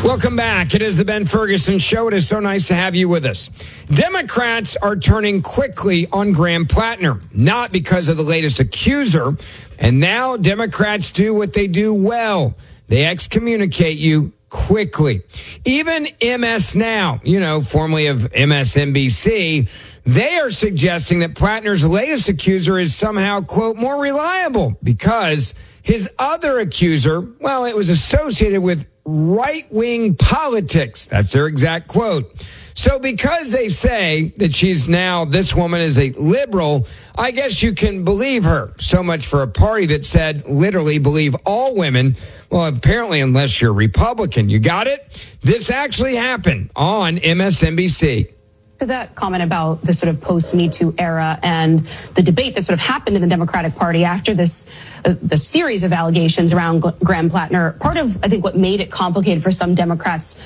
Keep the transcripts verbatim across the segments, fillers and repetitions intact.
Welcome back. It is the Ben Ferguson Show. It is so nice to have you with us. Democrats are turning quickly on Graham Plattner, not because of the latest accuser. And now Democrats do what they do well. They excommunicate you quickly. Even M S Now, you know, formerly of M S N B C, they are suggesting that Plattner's latest accuser is somehow, quote, more reliable because his other accuser, well, it was associated with right-wing politics. That's their exact quote. So because they say that she's now, this woman is a liberal, I guess you can believe her. So much for a party that said literally believe all women. Well, apparently, unless you're Republican. You got it? This actually happened on M S N B C. To that comment about the sort of post-Me Too era and the debate that sort of happened in the Democratic Party after this, uh, the series of allegations around G- Graham Plattner, part of, I think, what made it complicated for some Democrats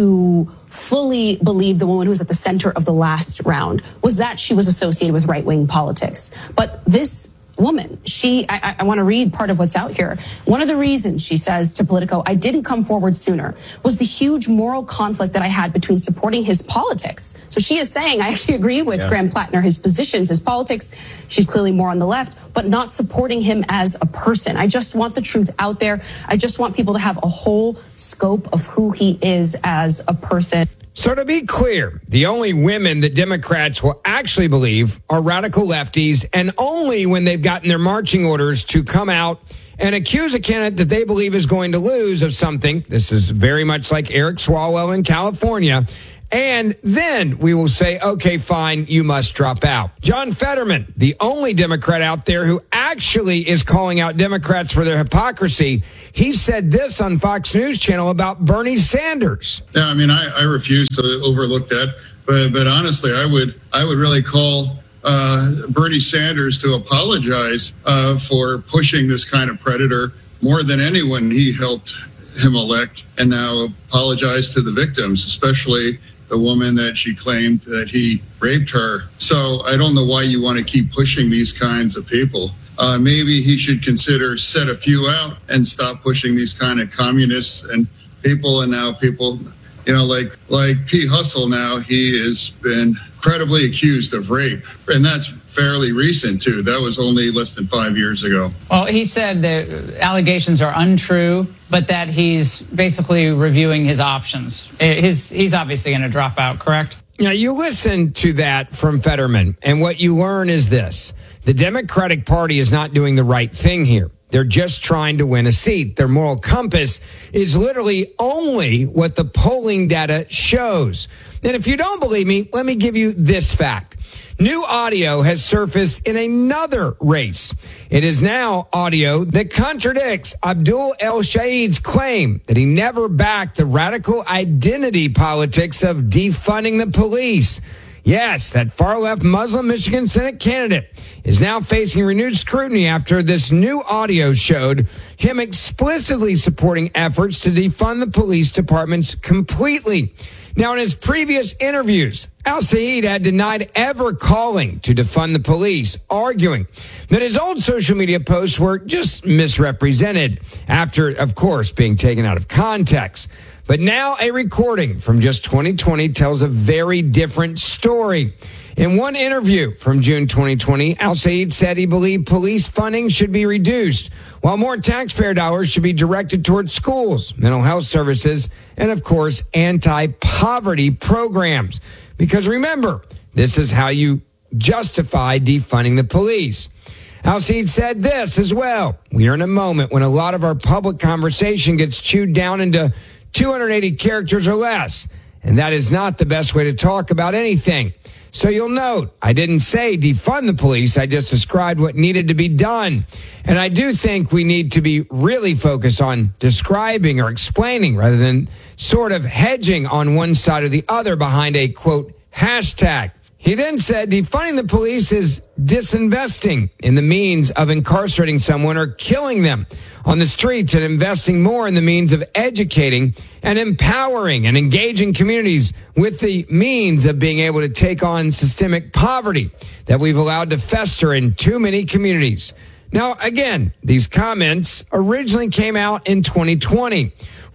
to fully believe the woman who was at the center of the last round was that she was associated with right-wing politics. But this woman, she, I, I want to read part of what's out here. One of the reasons, she says to Politico, I didn't come forward sooner was the huge moral conflict that I had between supporting his politics. So she is saying, I actually agree with yeah. Graham Plattner, his positions, his politics. She's clearly more on the left, but not supporting him as a person. I just want the truth out there. I just want people to have a whole scope of who he is as a person. So to be clear, the only women that Democrats will actually believe are radical lefties, and only when they've gotten their marching orders to come out and accuse a candidate that they believe is going to lose of something. This is very much like Eric Swalwell in California. And then we will say, okay, fine, you must drop out. John Fetterman, the only Democrat out there who actually is calling out Democrats for their hypocrisy, he said this on Fox News Channel about Bernie Sanders. Yeah, I mean, I, I refuse to overlook that. But, but honestly, I would I would really call uh, Bernie Sanders to apologize uh, for pushing this kind of predator more than anyone he helped him elect, and now apologize to the victims, especially the woman that she claimed that he raped her. So I don't know why you want to keep pushing these kinds of people. Uh, maybe he should consider set a few out and stop pushing these kind of communists and people. And now people, you know, like like P. Hustle now, he has been credibly accused of rape. And that's fairly recent, too. That was only less than five years ago. Well, he said the allegations are untrue, but that he's basically reviewing his options. His, he's obviously going to drop out, correct? Now, you listen to that from Fetterman, and what you learn is this. The Democratic Party is not doing the right thing here. They're just trying to win a seat. Their moral compass is literally only what the polling data shows. And if you don't believe me, let me give you this fact. New audio has surfaced in another race. It is now audio that contradicts Abdul El-Shaid's claim that he never backed the radical identity politics of defunding the police. Yes, that far-left Muslim Michigan Senate candidate is now facing renewed scrutiny after this new audio showed him explicitly supporting efforts to defund the police departments completely. Now, in his previous interviews, Al-Said had denied ever calling to defund the police, arguing that his old social media posts were just misrepresented after, of course, being taken out of context. But now a recording from just twenty twenty tells a very different story. In one interview from June twenty twenty, Al-Said said he believed police funding should be reduced, while more taxpayer dollars should be directed towards schools, mental health services, and, of course, anti-poverty programs. Because remember, this is how you justify defunding the police. Al-Said said this as well. We are in a moment when a lot of our public conversation gets chewed down into two hundred eighty characters or less. And that is not the best way to talk about anything. So you'll note, I didn't say defund the police. I just described what needed to be done. And I do think we need to be really focused on describing or explaining rather than sort of hedging on one side or the other behind a, quote, hashtag. He then said defunding the police is disinvesting in the means of incarcerating someone or killing them on the streets and investing more in the means of educating and empowering and engaging communities with the means of being able to take on systemic poverty that we've allowed to fester in too many communities. Now, again, these comments originally came out in twenty twenty.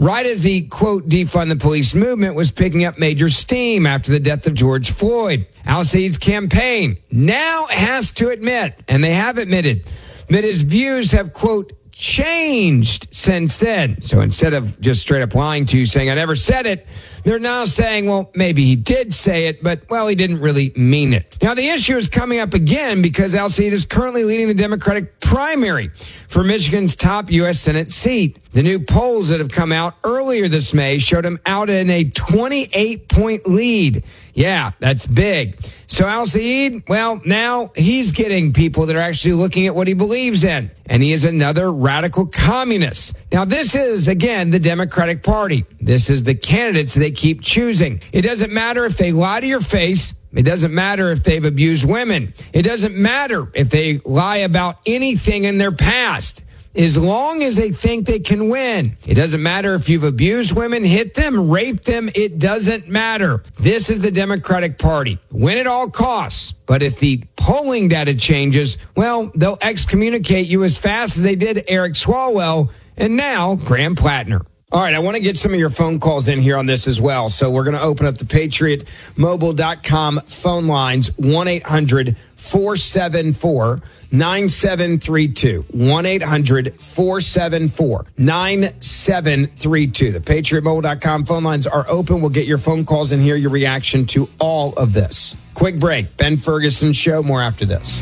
right as the, quote, defund the police movement was picking up major steam after the death of George Floyd. Al-Said's campaign now has to admit, and they have admitted, that his views have, quote, changed since then. So instead of just straight up lying to you, saying, I never said it, they're now saying, well, maybe he did say it, but, well, he didn't really mean it. Now, the issue is coming up again because Al-Said is currently leading the Democratic primary for Michigan's top U S Senate seat. The new polls that have come out earlier this May showed him out in a twenty-eight point lead. Yeah, that's big. So Al-Said, well, now he's getting people that are actually looking at what he believes in. And he is another radical communist. Now, this is, again, the Democratic Party. This is the candidates they keep choosing. It doesn't matter if they lie to your face. It doesn't matter if they've abused women. It doesn't matter if they lie about anything in their past. As long as they think they can win. It doesn't matter if you've abused women, hit them, raped them. It doesn't matter. This is the Democratic Party. Win at all costs. But if the polling data changes, well, they'll excommunicate you as fast as they did Eric Swalwell and now Graham Plattner. All right, I want to get some of your phone calls in here on this as well. So we're going to open up the patriot mobile dot com phone lines, one eight hundred four seven four nine seven three two. one eight hundred four seven four nine seven three two. The patriot mobile dot com phone lines are open. We'll get your phone calls and hear your reaction to all of this. Quick break. Ben Ferguson Show. More after this.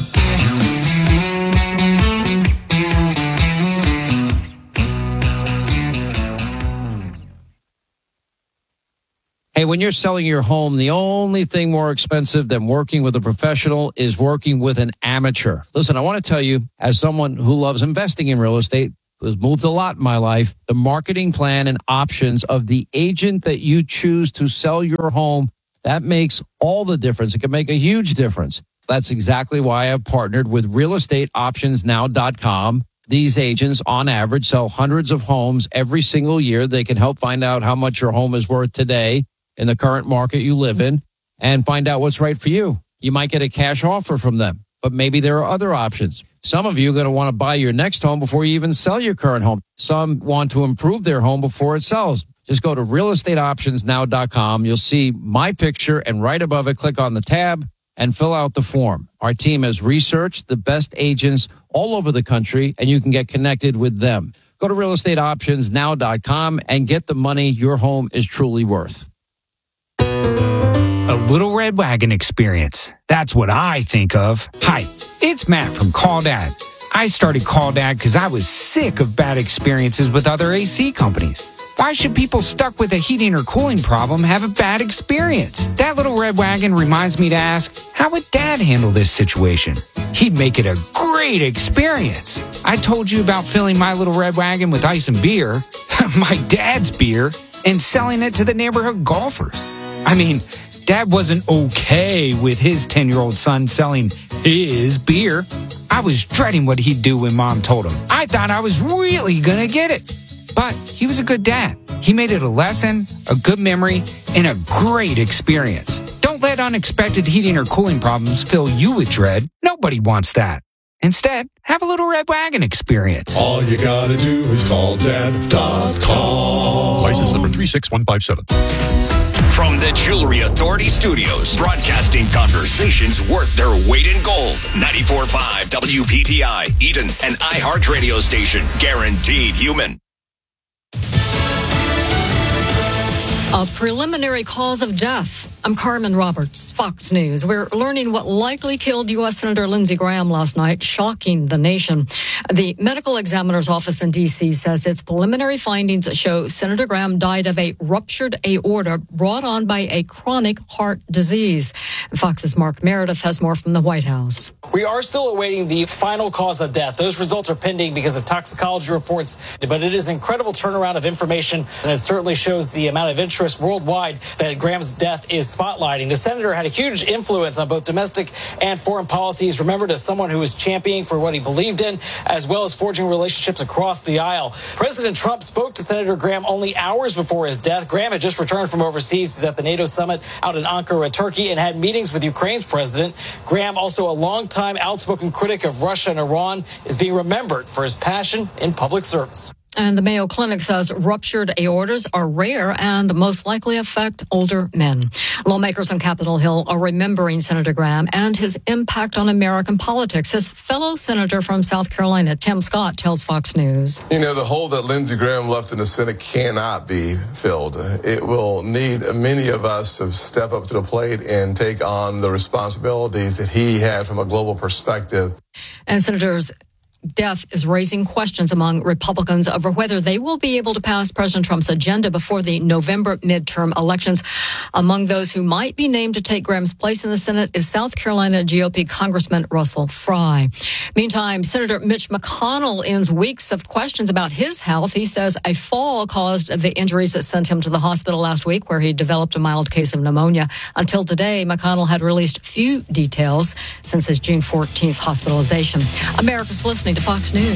Hey, when you're selling your home, the only thing more expensive than working with a professional is working with an amateur. Listen, I want to tell you, as someone who loves investing in real estate, who has moved a lot in my life, the marketing plan and options of the agent that you choose to sell your home, that makes all the difference. It can make a huge difference. That's exactly why I've partnered with real estate options now dot com. These agents, on average, sell hundreds of homes every single year. They can help find out how much your home is worth today in the current market you live in and find out what's right for you. You might get a cash offer from them, but maybe there are other options. Some of you are going to want to buy your next home before you even sell your current home. Some want to improve their home before it sells. Just go to real estate options now dot com. You'll see my picture, and right above it, click on the tab and fill out the form. Our team has researched the best agents all over the country, and you can get connected with them. Go to real estate options now dot com and get the money your home is truly worth. A Little Red Wagon experience. That's what I think of. Hi, it's Matt from Call Dad. I started Call Dad because I was sick of bad experiences with other A C companies. Why should people stuck with a heating or cooling problem have a bad experience? That Little Red Wagon reminds me to ask, how would Dad handle this situation? He'd make it a great experience. I told you about filling my Little Red Wagon with ice and beer, my dad's beer, and selling it to the neighborhood golfers. I mean, Dad wasn't okay with his ten-year-old son selling his beer. I was dreading what he'd do when Mom told him. I thought I was really going to get it. But he was a good dad. He made it a lesson, a good memory, and a great experience. Don't let unexpected heating or cooling problems fill you with dread. Nobody wants that. Instead, have a Little Red Wagon experience. All you gotta do is call dad dot com. License number three six one five seven. From the Jewelry Authority Studios, broadcasting conversations worth their weight in gold. ninety-four point five W P T I, Eden, an iHeart radio station. Guaranteed human. A preliminary cause of death. I'm Carmen Roberts, Fox News. We're learning what likely killed U S Senator Lindsey Graham last night, shocking the nation. The medical examiner's office in D C says its preliminary findings show Senator Graham died of a ruptured aorta brought on by a chronic heart disease. Fox's Mark Meredith has more from the White House. We are still awaiting the final cause of death. Those results are pending because of toxicology reports, but it is an incredible turnaround of information, and it certainly shows the amount of interest worldwide that Graham's death is spotlighting. The senator had a huge influence on both domestic and foreign policies, remembered as someone who was championing for what he believed in, as well as forging relationships across the aisle. President Trump spoke to Senator Graham only hours before his death. Graham had just returned from overseas. He's at the NATO summit out in Ankara, Turkey, and had meetings with Ukraine's president. Graham, also a longtime outspoken critic of Russia and Iran, is being remembered for his passion in public service. And the Mayo Clinic says ruptured aortas are rare and most likely affect older men. Lawmakers on Capitol Hill are remembering Senator Graham and his impact on American politics. His fellow senator from South Carolina, Tim Scott, tells Fox News. You know, the hole that Lindsey Graham left in the Senate cannot be filled. It will need many of us to step up to the plate and take on the responsibilities that he had from a global perspective. And Senators death is raising questions among Republicans over whether they will be able to pass President Trump's agenda before the November midterm elections. Among those who might be named to take Graham's place in the Senate is South Carolina G O P Congressman Russell Fry. Meantime, Senator Mitch McConnell ends weeks of questions about his health. He says a fall caused the injuries that sent him to the hospital last week, where he developed a mild case of pneumonia. Until today, McConnell had released few details since his June fourteenth hospitalization. America's listening to Fox News.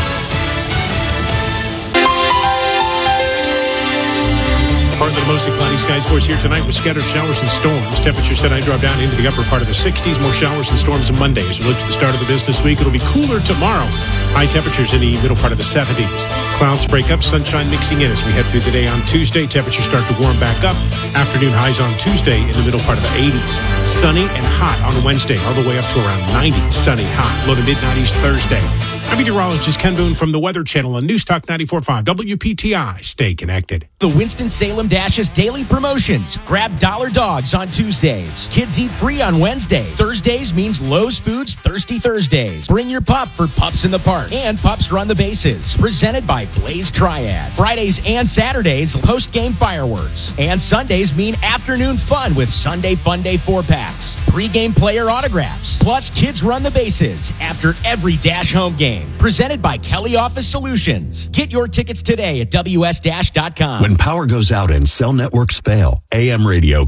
Partly to mostly cloudy skies for us here tonight with scattered showers and storms. Temperatures tonight drop down into the upper part of the sixties. More showers and storms on Monday. As we look to the start of the business week, it'll be cooler tomorrow. High temperatures in the middle part of the seventies. Clouds break up, sunshine mixing in as we head through the day on Tuesday. Temperatures start to warm back up. Afternoon highs on Tuesday in the middle part of the eighties. Sunny and hot on Wednesday, all the way up to around ninety. Sunny, hot, low to mid-nineties Thursday. I'm meteorologist Ken Boone from the Weather Channel on News Talk ninety-four point five W P T I. Stay connected. The Winston-Salem Dash's daily promotions. Grab dollar dogs on Tuesdays. Kids eat free on Wednesday. Thursdays means Lowe's Foods Thirsty Thursdays. Bring your pup for Pups in the Park. And Pups Run the Bases. Presented by Blaze Triad. Fridays and Saturdays, post-game fireworks. And Sundays mean afternoon fun with Sunday Fun Day four-packs. Pre-game player autographs. Plus, Kids Run the Bases after every Dash home game. Presented by Kelly Office Solutions. Get your tickets today at W S dash dot com. When power goes out and cell networks fail, A M radio